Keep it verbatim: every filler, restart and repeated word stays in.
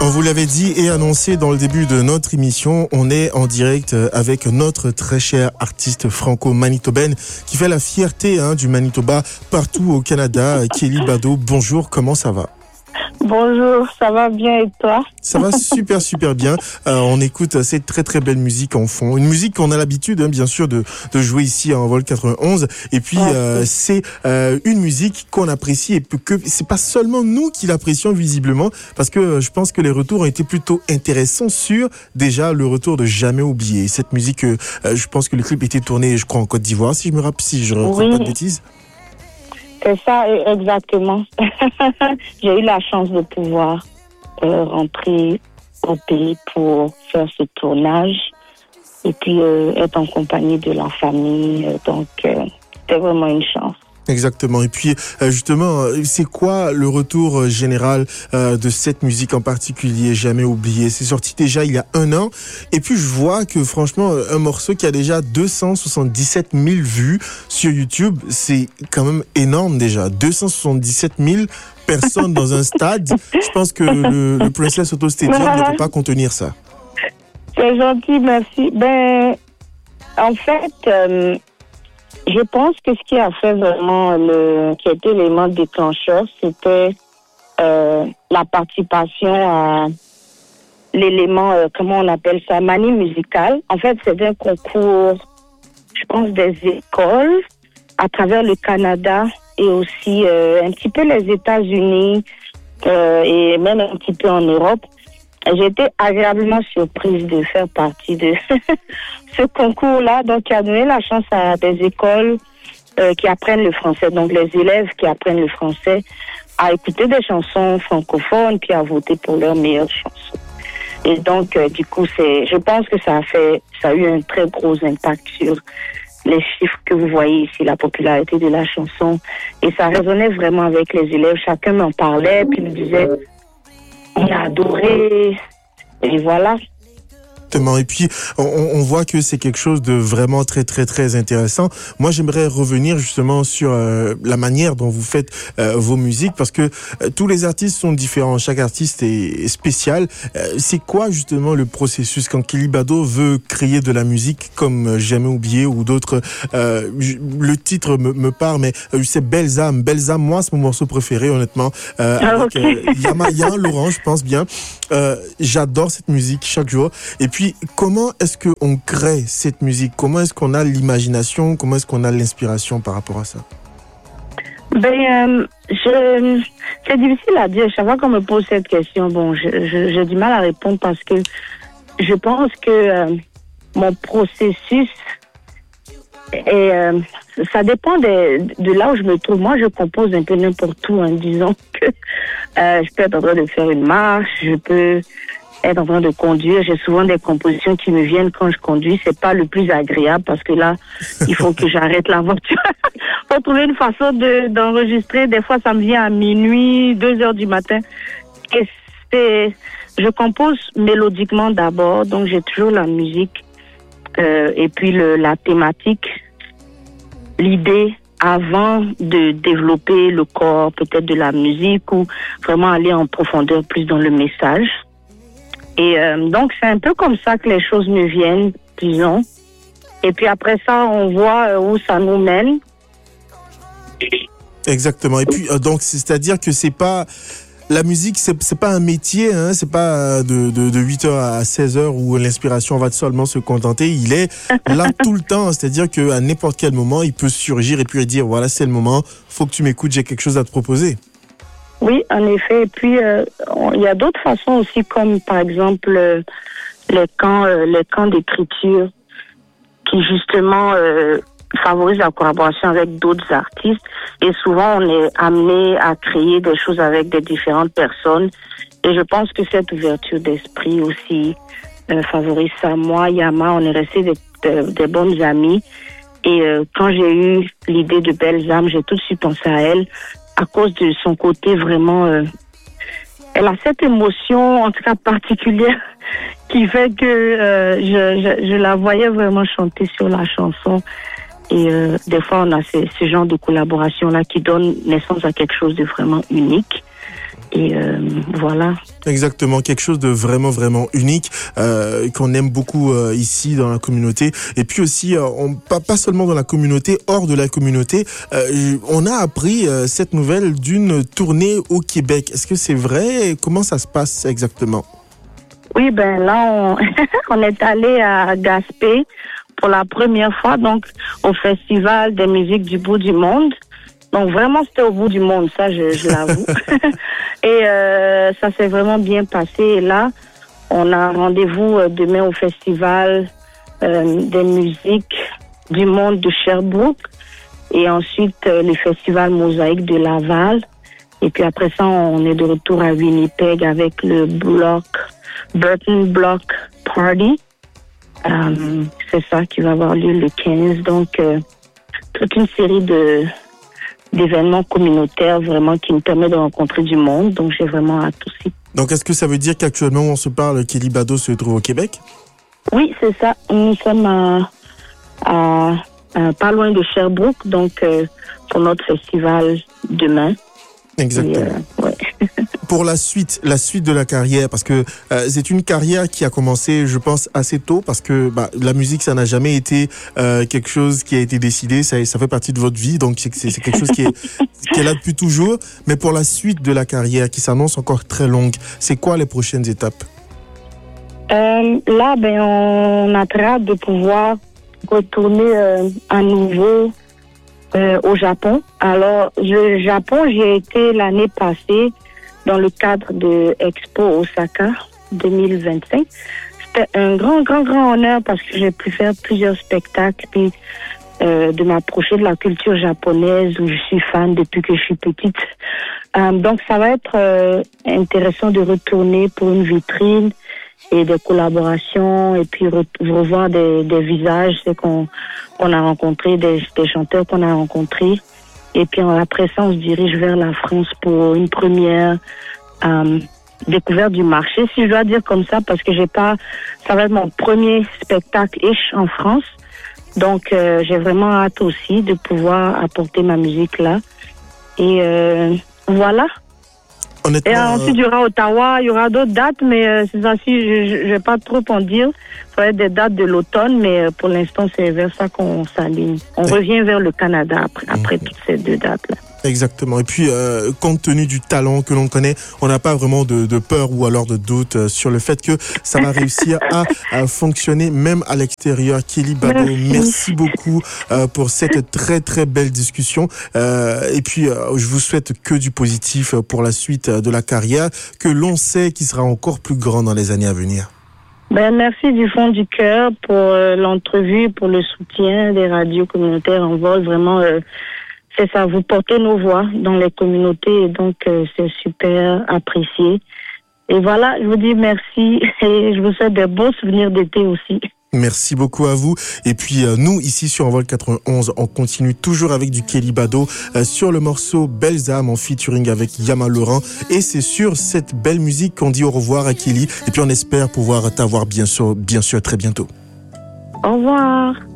On vous l'avait dit et annoncé dans le début de notre émission, on est en direct avec notre très cher artiste franco-manitobaine qui fait la fierté hein, du Manitoba partout au Canada. Kelly Bado, bonjour, comment ça va? Bonjour, ça va bien et toi? Ça va super super bien. Euh, on écoute cette très très belle musique en fond. Une musique qu'on a l'habitude hein, bien sûr de, de jouer ici en Vol quatre-vingt-onze. Et puis euh, c'est euh, une musique qu'on apprécie et que c'est pas seulement nous qui l'apprécions visiblement parce que euh, je pense que les retours ont été plutôt intéressants sur déjà le retour de Jamais oublié. Cette musique, euh, je pense que le clip était tourné, je crois en Côte d'Ivoire si je me rappelle, si je ne raconte oui. pas de bêtises. C'est ça, exactement. J'ai eu la chance de pouvoir euh, rentrer au pays pour faire ce tournage et puis euh, être en compagnie de la famille. Donc, euh, c'était vraiment une chance. Exactement. Et puis, euh, justement, c'est quoi le retour général euh, de cette musique en particulier, Jamais oublié? C'est sorti déjà il y a un an. Et puis, je vois que, franchement, un morceau qui a déjà deux cent soixante-dix-sept mille vues sur YouTube, c'est quand même énorme déjà. deux cent soixante-dix-sept mille personnes dans un stade. Je pense que le, le Princess Auto Stadium ne peut pas contenir ça. C'est gentil, merci. Ben, en fait... Euh... Je pense que ce qui a fait vraiment le, qui a été l'élément déclencheur, c'était euh, la participation à l'élément, euh, comment on appelle ça, manie musicale. En fait, c'est un concours, je pense, des écoles à travers le Canada et aussi euh, un petit peu les États-Unis euh, et même un petit peu en Europe. J'ai été agréablement surprise de faire partie de ce concours-là, donc qui a donné la chance à des écoles euh, qui apprennent le français, donc les élèves qui apprennent le français, à écouter des chansons francophones puis à voter pour leurs meilleures chansons. Et donc, euh, du coup, c'est, je pense que ça a fait, ça a eu un très gros impact sur les chiffres que vous voyez ici, la popularité de la chanson. Et ça résonnait vraiment avec les élèves. Chacun m'en parlait puis me disait... On a adoré, et voilà. Et puis, on, on voit que c'est quelque chose de vraiment très, très, très intéressant. Moi, j'aimerais revenir justement sur euh, la manière dont vous faites euh, vos musiques, parce que euh, tous les artistes sont différents. Chaque artiste est, est spécial. Euh, c'est quoi justement le processus quand Kelly Bado veut créer de la musique comme Jamais oublié ou d'autres euh, Le titre me, me parle, mais euh, c'est Belles âmes. Belles âmes, moi, c'est mon morceau préféré, honnêtement. Euh, ah, avec okay. euh, Yama, Yann Laurent, je pense bien. Euh, j'adore cette musique chaque jour. Et puis, comment est-ce qu'on crée cette musique? Comment est-ce qu'on a l'imagination? Comment est-ce qu'on a l'inspiration par rapport à ça? Ben, euh, je, c'est difficile à dire. Chaque fois qu'on me pose cette question, bon, je, je, j'ai du mal à répondre parce que je pense que euh, mon processus est, euh, ça dépend de, de là où je me trouve. Moi, je compose un peu n'importe où en disant que euh, je peux être en train de faire une marche, je peux être en train de conduire. J'ai souvent des compositions qui me viennent quand je conduis. C'est pas le plus agréable parce que là, il faut que j'arrête la voiture pour trouver une façon de, d'enregistrer. Des fois, ça me vient à minuit, deux heures du matin. Et c'est, je compose mélodiquement d'abord, donc j'ai toujours la musique euh, et puis le, la thématique, l'idée avant de développer le corps, peut-être de la musique ou vraiment aller en profondeur plus dans le message. Et euh, donc, c'est un peu comme ça que les choses me viennent, disons. Et puis après ça, on voit où ça nous mène. Exactement. Et puis, euh, donc, c'est-à-dire que c'est pas... La musique, c'est, c'est pas un métier, hein, c'est pas de, de, de huit heures à seize heures où l'inspiration va seulement se contenter. Il est là tout le temps. C'est-à-dire qu'à n'importe quel moment, il peut surgir et puis dire, voilà, c'est le moment, faut que tu m'écoutes, j'ai quelque chose à te proposer. Oui, en effet. Et puis, euh, on, il y a d'autres façons aussi, comme par exemple euh, les camps, euh, les camps d'écriture qui justement euh, favorisent la collaboration avec d'autres artistes. Et souvent, on est amené à créer des choses avec des différentes personnes. Et je pense que cette ouverture d'esprit aussi euh, favorise ça. Moi, Yama, on est restés des, des, des bonnes amies. Et euh, quand j'ai eu l'idée de Belles âmes, j'ai tout de suite pensé à elle, à cause de son côté vraiment... Euh, elle a cette émotion, en tout cas particulière, qui fait que euh, je, je, je la voyais vraiment chanter sur la chanson. Et euh, des fois, on a ce, ce genre de collaboration-là qui donne naissance à quelque chose de vraiment unique. Et euh, voilà. Exactement, quelque chose de vraiment, vraiment unique, euh, qu'on aime beaucoup euh, ici dans la communauté. Et puis aussi, euh, on, pas, pas seulement dans la communauté, hors de la communauté, euh, on a appris euh, cette nouvelle d'une tournée au Québec. Est-ce que c'est vrai? Comment ça se passe exactement? Oui, ben là, on, on est allé à Gaspé pour la première fois, donc au Festival des musiques du bout du monde. Donc vraiment, c'était au bout du monde, ça, je, je l'avoue. Et euh, ça s'est vraiment bien passé. Et là, on a rendez-vous euh, demain au Festival euh, des musiques du monde de Sherbrooke. Et ensuite, euh, le Festival Mosaïque de Laval. Et puis après ça, on est de retour à Winnipeg avec le bloc, Burton Block Party. Euh, c'est ça qui va avoir lieu le quinze. Donc, euh, toute une série de d'événements communautaires vraiment qui me permettent de rencontrer du monde. Donc, j'ai vraiment hâte aussi. Donc, est-ce que ça veut dire qu'actuellement, on se parle, Kelly Bado se trouve au Québec? Oui, c'est ça. Nous sommes à, à, à pas loin de Sherbrooke, donc euh, pour notre festival demain. Exactement. Et, euh, ouais. Pour la suite, la suite de la carrière, parce que euh, c'est une carrière qui a commencé, je pense, assez tôt, parce que bah, la musique, ça n'a jamais été euh, quelque chose qui a été décidé, ça, ça fait partie de votre vie, donc c'est, c'est quelque chose qui est, qui est là depuis toujours. Mais pour la suite de la carrière, qui s'annonce encore très longue, c'est quoi les prochaines étapes? Euh, là, ben, on a très hâte de pouvoir retourner euh, à nouveau euh, au Japon. Alors, le Japon, j'y ai été l'année passée dans le cadre de Expo Osaka deux mille vingt-cinq. C'était un grand, grand, grand honneur parce que j'ai pu faire plusieurs spectacles, puis euh, de m'approcher de la culture japonaise où je suis fan depuis que je suis petite. Euh, donc, ça va être euh, intéressant de retourner pour une vitrine et des collaborations et puis re- revoir des, des visages c'est qu'on, qu'on a rencontrés, des, des chanteurs qu'on a rencontrés. Et puis après ça, on se dirige vers la France pour une première euh, découverte du marché, si je dois dire comme ça, parce que j'ai pas, ça va être mon premier spectacle-ish en France. Donc, euh, j'ai vraiment hâte aussi de pouvoir apporter ma musique là. Et euh, voilà. Honnêtement, Et ensuite, il y aura Ottawa, il y aura d'autres dates, mais euh, c'est ça, si je ne vais pas trop en dire. Ça va être des dates de l'automne, mais euh, pour l'instant, c'est vers ça qu'on s'aligne. On oui. revient vers le Canada après, après mmh. toutes ces deux dates-là. Exactement. Et puis, euh, compte tenu du talent que l'on connaît, on n'a pas vraiment de, de peur ou alors de doute euh, sur le fait que ça va réussir à, à fonctionner même à l'extérieur. Kelly Bado, merci, merci beaucoup euh, pour cette très très belle discussion. Euh, et puis, euh, je vous souhaite que du positif pour la suite de la carrière, que l'on sait qui sera encore plus grand dans les années à venir. Ben, merci du fond du cœur pour euh, l'entrevue, pour le soutien des radios communautaires en vol. Vraiment, euh, c'est ça, vous portez nos voix dans les communautés et donc euh, c'est super apprécié. Et voilà, je vous dis merci et je vous souhaite de beaux souvenirs d'été aussi. Merci beaucoup à vous. Et puis euh, nous, ici sur Envol quatre-vingt-onze, on continue toujours avec du Kelly Bado euh, sur le morceau Belles âmes en featuring avec Yama Laurent. Et c'est sur cette belle musique qu'on dit au revoir à Kelly. Et puis on espère pouvoir t'avoir bien sûr, bien sûr très bientôt. Au revoir.